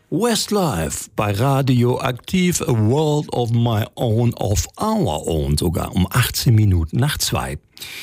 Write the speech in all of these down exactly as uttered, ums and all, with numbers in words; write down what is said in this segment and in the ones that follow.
Westlife bei Radioaktiv, A World of My Own, of Our Own, sogar um achtzehn Minuten nach zwei.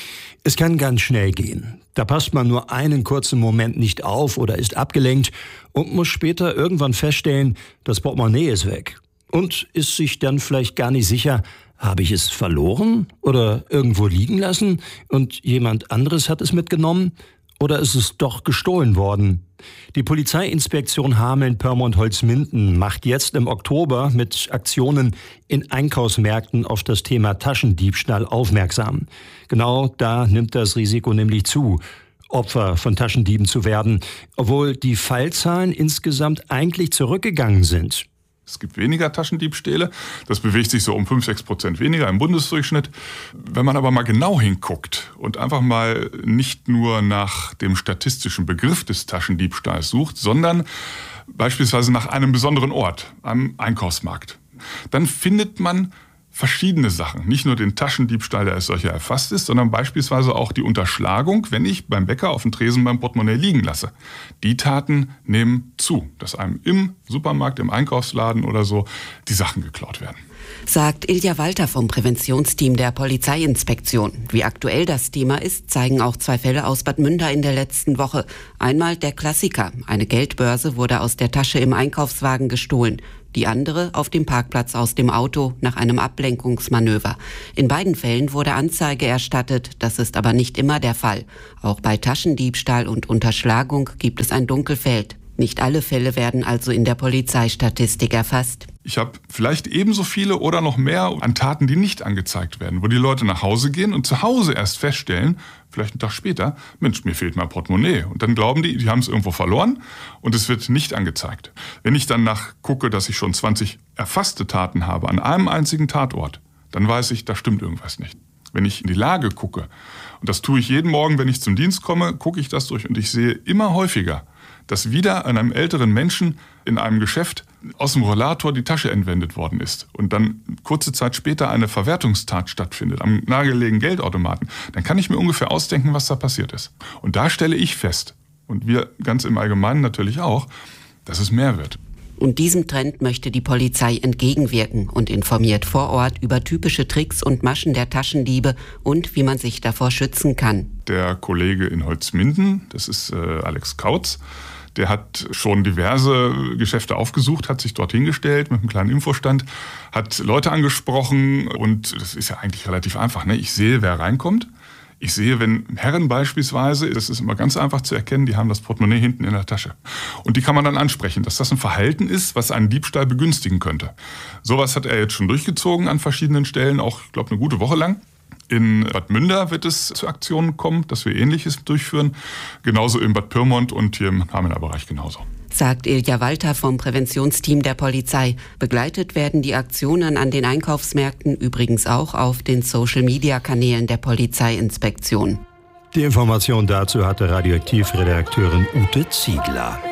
Es kann ganz schnell gehen. Da passt man nur einen kurzen Moment nicht auf oder ist abgelenkt und muss später irgendwann feststellen, das Portemonnaie ist weg. Und ist sich dann vielleicht gar nicht sicher, habe ich es verloren oder irgendwo liegen lassen und jemand anderes hat es mitgenommen? Oder ist es doch gestohlen worden? Die Polizeiinspektion Hameln-Pyrmont-Holzminden macht jetzt im Oktober mit Aktionen in Einkaufsmärkten auf das Thema Taschendiebstahl aufmerksam. Genau da nimmt das Risiko nämlich zu, Opfer von Taschendieben zu werden, obwohl die Fallzahlen insgesamt eigentlich zurückgegangen sind. Es gibt weniger Taschendiebstähle. Das bewegt sich so um fünf, sechs Prozent weniger im Bundesdurchschnitt. Wenn man aber mal genau hinguckt und einfach mal nicht nur nach dem statistischen Begriff des Taschendiebstahls sucht, sondern beispielsweise nach einem besonderen Ort, einem Einkaufsmarkt, dann findet man verschiedene Sachen. Nicht nur den Taschendiebstahl, der als solcher erfasst ist, sondern beispielsweise auch die Unterschlagung, wenn ich beim Bäcker auf dem Tresen beim Portemonnaie liegen lasse. Die Taten nehmen zu, dass einem im Supermarkt, im Einkaufsladen oder so die Sachen geklaut werden. Sagt Ilja Walter vom Präventionsteam der Polizeiinspektion. Wie aktuell das Thema ist, zeigen auch zwei Fälle aus Bad Münder in der letzten Woche. Einmal der Klassiker. Eine Geldbörse wurde aus der Tasche im Einkaufswagen gestohlen. Die andere auf dem Parkplatz aus dem Auto nach einem Ablenkungsmanöver. In beiden Fällen wurde Anzeige erstattet, das ist aber nicht immer der Fall. Auch bei Taschendiebstahl und Unterschlagung gibt es ein Dunkelfeld. Nicht alle Fälle werden also in der Polizeistatistik erfasst. Ich habe vielleicht ebenso viele oder noch mehr an Taten, die nicht angezeigt werden, wo die Leute nach Hause gehen und zu Hause erst feststellen, vielleicht einen Tag später, Mensch, mir fehlt mein Portemonnaie. Und dann glauben die, die haben es irgendwo verloren und es wird nicht angezeigt. Wenn ich dann nachgucke, dass ich schon zwanzig erfasste Taten habe an einem einzigen Tatort, dann weiß ich, da stimmt irgendwas nicht. Wenn ich in die Lage gucke, und das tue ich jeden Morgen, wenn ich zum Dienst komme, gucke ich das durch und ich sehe immer häufiger, dass wieder an einem älteren Menschen in einem Geschäft aus dem Rollator die Tasche entwendet worden ist und dann kurze Zeit später eine Verwertungstat stattfindet am nahegelegenen Geldautomaten, dann kann ich mir ungefähr ausdenken, was da passiert ist. Und da stelle ich fest, und wir ganz im Allgemeinen natürlich auch, dass es mehr wird. Und diesem Trend möchte die Polizei entgegenwirken und informiert vor Ort über typische Tricks und Maschen der Taschendiebe und wie man sich davor schützen kann. Der Kollege in Holzminden, das ist äh, Alex Kautz, der hat schon diverse Geschäfte aufgesucht, hat sich dort hingestellt mit einem kleinen Infostand, hat Leute angesprochen und das ist ja eigentlich relativ einfach, ne? Ich sehe, wer reinkommt. Ich sehe, wenn Herren beispielsweise, das ist immer ganz einfach zu erkennen, die haben das Portemonnaie hinten in der Tasche. Und die kann man dann ansprechen, dass das ein Verhalten ist, was einen Diebstahl begünstigen könnte. Sowas hat er jetzt schon durchgezogen an verschiedenen Stellen, auch, ich glaube, eine gute Woche lang. In Bad Münder wird es zu Aktionen kommen, dass wir Ähnliches durchführen. Genauso in Bad Pyrmont und hier im Hamelner Bereich genauso. Sagt Ilja Walter vom Präventionsteam der Polizei. Begleitet werden die Aktionen an den Einkaufsmärkten übrigens auch auf den Social-Media-Kanälen der Polizeiinspektion. Die Information dazu hatte Radioaktiv-Redakteurin Ute Ziegler.